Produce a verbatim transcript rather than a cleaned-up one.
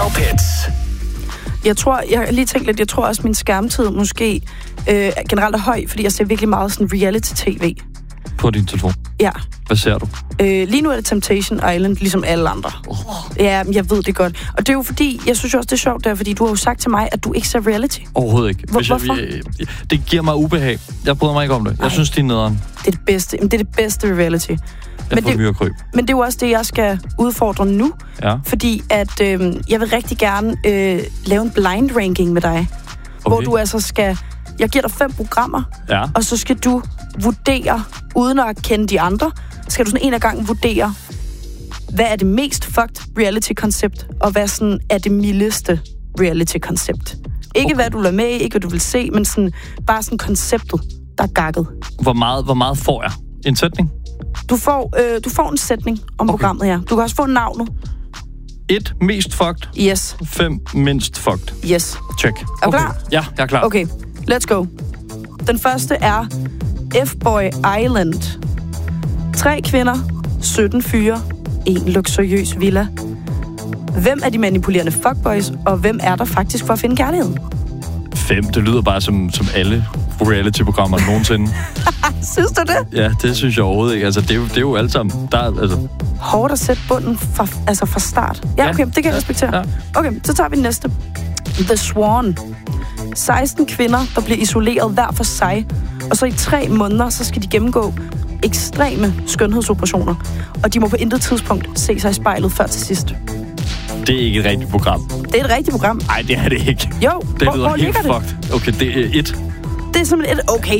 Pits. Jeg tror, jeg har lige tænkt lidt, jeg tror også, min skærmtid måske øh, generelt er høj, fordi jeg ser virkelig meget sådan reality-tv. På din telefon? Ja. Hvad ser du? Øh, lige nu er det Temptation Island, ligesom alle andre. Oh. Ja, jeg ved det godt. Og det er jo fordi, jeg synes også, det er sjovt der, fordi du har jo sagt til mig, at du ikke ser reality. Overhovedet ikke. Hvor, Hvis jeg, hvorfor? Jeg, det giver mig ubehag. Jeg bryder mig ikke om det. Jeg Ej. synes, det er nederen. Det er det bedste. Det er det bedste ved reality. Jeg men får det, myrekryb. men det er jo også det, jeg skal udfordre nu. Ja. Fordi at øh, jeg vil rigtig gerne øh, lave en blind ranking med dig. Okay. Hvor du altså skal... Jeg giver dig fem programmer, ja. og så skal du vurdere, uden at kende de andre, skal du sådan en af gangen vurdere, hvad er det mest fucked reality-koncept, og hvad sådan er det mildeste reality-koncept. Ikke okay. hvad du lader med, ikke hvad du vil se, men sådan, bare sådan konceptet, der er gakket. Hvor meget, hvor meget får jeg? En sætning? Du får, øh, du får en sætning om okay. programmet her. Du kan også få navnet. Et mest fucked. Yes. Fem mindst fucked. Yes. Check. Er du okay. klar? Ja, jeg er klar. Okay, let's go. Den første er F-Boy Island. Tre kvinder, sytten fyre, en luksuriøs villa. Hvem er de manipulerende fuckboys, og hvem er der faktisk for at finde kærligheden? Fem, det lyder bare som, som alle reality-programmer nogensinde. Synes du det? Ja, det synes jeg overhovedet ikke. Altså, det er jo, det er jo alt sammen. Der er, altså... Hårdt at sætte bunden fra, altså fra start. Ja, okay, det kan jeg ja, respektere. Ja. Okay, så tager vi den næste. The Swan. seksten kvinder, der bliver isoleret hver for sig. Og så i tre måneder, så skal de gennemgå ekstreme skønhedsoperationer. Og de må på intet tidspunkt se sig i spejlet før til sidst. Det er ikke et rigtigt program. Det er et rigtigt program. Nej, det er det ikke. Jo, det hvor, lyder hvor helt ligger det? Fucked. Okay, det er et. Det er simpelthen et... Okay,